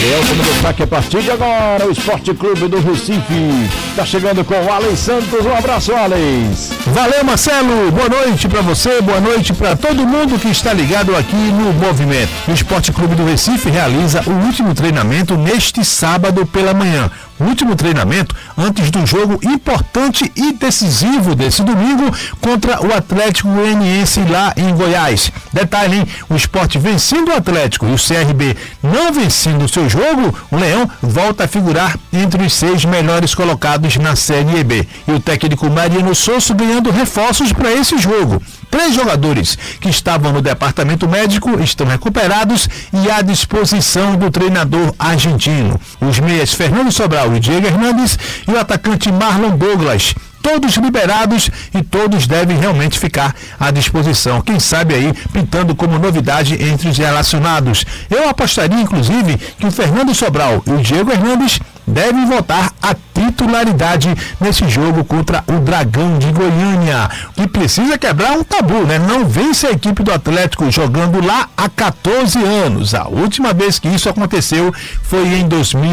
É o último destaque a partir de agora, o Esporte Clube do Recife. Tá chegando com o Alex Santos. Um abraço, Alex. Valeu, Marcelo. Boa noite para você, boa noite para todo mundo que está ligado aqui no Movimento. O Esporte Clube do Recife realiza o último treinamento neste sábado pela manhã. O último treinamento antes do jogo importante e decisivo desse domingo contra o Atlético Goianiense lá em Goiás. Detalhe, hein? O Sport vencendo o Atlético e o CRB não vencendo o seu jogo, o Leão volta a figurar entre os 6 melhores colocados na Série B. E o técnico Mariano Sosso ganhando reforços para esse jogo. 3 jogadores que estavam no departamento médico estão recuperados e à disposição do treinador argentino. Os meias Fernando Sobral e Diego Hernandes e o atacante Marlon Douglas. Todos liberados e todos devem realmente ficar à disposição. Quem sabe aí pintando como novidade entre os relacionados. Eu apostaria, inclusive, que o Fernando Sobral e o Diego Hernandes devem voltar à titularidade nesse jogo contra o Dragão de Goiânia, que precisa quebrar um tabu, né? Não vence a equipe do Atlético jogando lá há 14 anos. A última vez que isso aconteceu foi em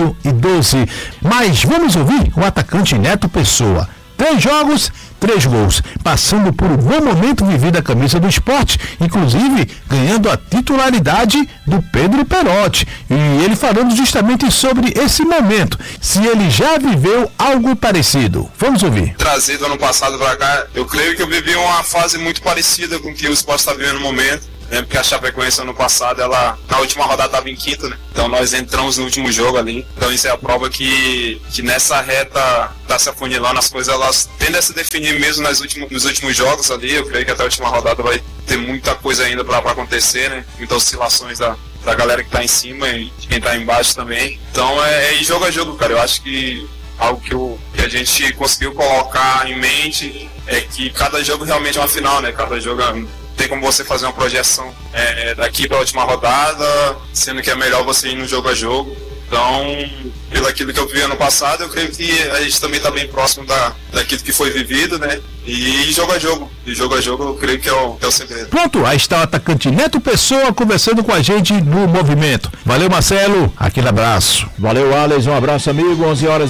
2012. Mas vamos ouvir o atacante Neto Pessoa. 3 jogos, 3 gols, passando por um bom momento vivido a camisa do Sport, inclusive ganhando a titularidade do Pedro Perotti. E ele falando justamente sobre esse momento, se ele já viveu algo parecido. Vamos ouvir. Trazido ano passado para cá, eu creio que eu vivi uma fase muito parecida com o que o Sport está vivendo no momento. Lembro que a Chapecoense ano passado, ela na última rodada estava em quinto, né? Então nós entramos no último jogo ali. Então isso é a prova que nessa reta tá se afunilando, as coisas elas tendem a se definir mesmo nos últimos jogos ali. Eu creio que até a última rodada vai ter muita coisa ainda para acontecer, né? Muitas oscilações da galera que tá em cima e de quem tá embaixo também. Então é jogo a jogo, cara. Eu acho que algo que a gente conseguiu colocar em mente é que cada jogo realmente é uma final, né? Cada jogo tem como você fazer uma projeção daqui para a última rodada, sendo que é melhor você ir no jogo a jogo. Então, pelo aquilo que eu vi ano passado, eu creio que a gente também está bem próximo daquilo que foi vivido, né? E jogo a jogo. E jogo a jogo, eu creio que é o segredo. Pronto, aí está o atacante Neto Pessoa conversando com a gente no Movimento. Valeu, Marcelo. Aquele abraço. Valeu, Alex. Um abraço, amigo.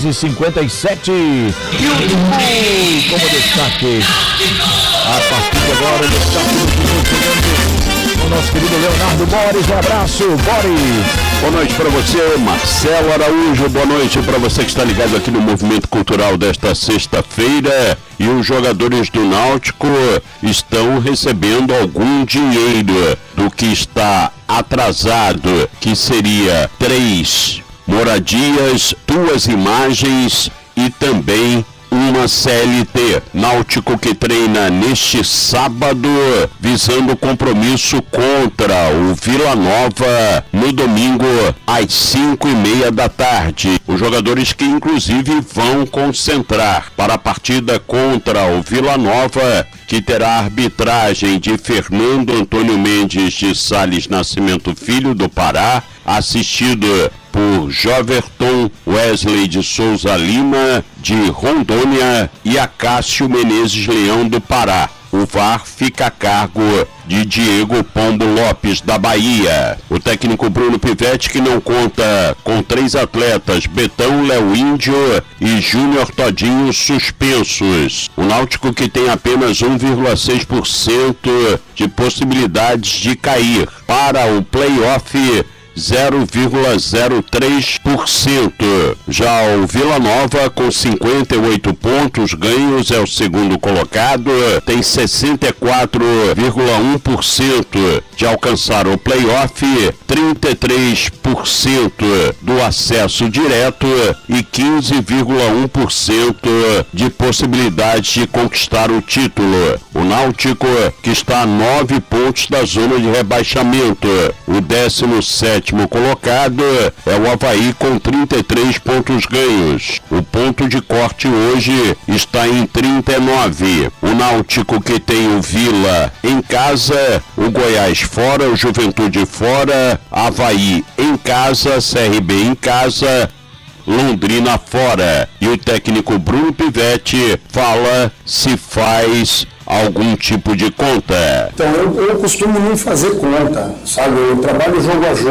11h57. E o como destaque. A partir de agora, o destaque do nosso querido Leonardo Boris. Um abraço, Boris. Boa noite para você, Marcelo Araújo. Boa noite para você que está ligado aqui no Movimento Cultural desta sexta-feira. E os jogadores do Náutico estão recebendo algum dinheiro do que está atrasado, que seria 3 moradias, 2 imagens e também uma CLT. Náutico que treina neste sábado visando o compromisso contra o Vila Nova no domingo às 5:30 da tarde. Os jogadores que inclusive vão concentrar para a partida contra o Vila Nova, que terá a arbitragem de Fernando Antônio Mendes de Sales Nascimento Filho do Pará, assistido por Joverton Wesley de Souza Lima, de Rondônia, e Acácio Menezes Leão do Pará. O VAR fica a cargo de Diego Pombo Lopes, da Bahia. O técnico Bruno Pivetti, que não conta com 3 atletas, Betão, Léo Índio e Júnior Todinho, suspensos. O Náutico que tem apenas 1,6% de possibilidades de cair para o play-off, 0,03%. Já o Vila Nova, com 58 pontos ganhos, é o segundo colocado, tem 64,1% de alcançar o play-off, 33% do acesso direto e 15,1% de possibilidade de conquistar o título. O Náutico, que está a 9 pontos da zona de rebaixamento. O 17º colocado é o Avaí, com 33 pontos ganhos. O ponto de corte hoje está em 39. O Náutico, que tem o Vila em casa, o Goiás fora, o Juventude fora, Avaí em casa, CRB em casa, Londrina fora. E o técnico Bruno Pivetti fala se faz algum tipo de conta. Então eu costumo não fazer conta, sabe? Eu trabalho jogo a jogo.